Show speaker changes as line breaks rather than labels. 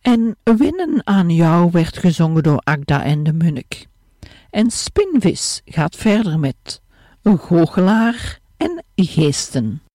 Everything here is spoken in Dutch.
En Winnen aan jou werd gezongen door Agda en de Munnik. En Spinvis gaat verder met Een goochelaar en geesten.